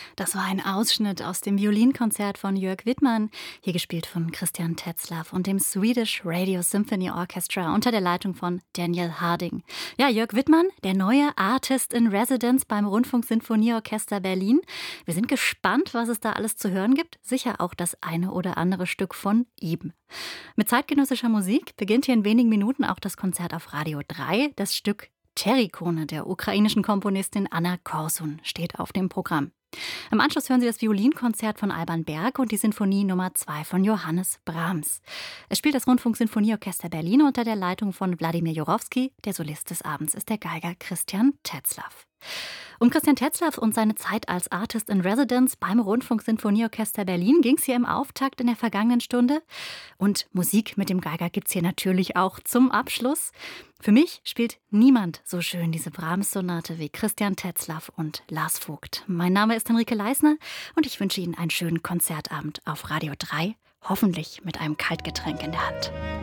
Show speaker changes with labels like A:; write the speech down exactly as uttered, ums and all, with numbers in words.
A: Das war ein Ausschnitt aus dem Violinkonzert von Jörg Wittmann, hier gespielt von Christian Tetzlaff und dem Swedish Radio Symphony Orchestra unter der Leitung von Daniel Harding. Ja, Jörg Wittmann, der neue Artist in Residence beim Rundfunksinfonieorchester Berlin. Wir sind gespannt, was es da alles zu hören gibt. Sicher auch das eine oder andere Stück von ihm. Mit zeitgenössischer Musik beginnt hier in wenigen Minuten auch das Konzert auf Radio drei. Das Stück Terikone der ukrainischen Komponistin Anna Korsun steht auf dem Programm. Im Anschluss hören Sie das Violinkonzert von Alban Berg und die Sinfonie Nummer zwei von Johannes Brahms. Es spielt das Rundfunksinfonieorchester Berlin unter der Leitung von Wladimir Jurowski. Der Solist des Abends ist der Geiger Christian Tetzlaff. Um Christian Tetzlaff und seine Zeit als Artist in Residence beim Rundfunksinfonieorchester Berlin ging es hier im Auftakt in der vergangenen Stunde. Und Musik mit dem Geiger gibt es hier natürlich auch zum Abschluss. Für mich spielt niemand so schön diese Brahms-Sonate wie Christian Tetzlaff und Lars Vogt. Mein Name ist Henrike Leisner und ich wünsche Ihnen einen schönen Konzertabend auf Radio drei, hoffentlich mit einem Kaltgetränk in der Hand.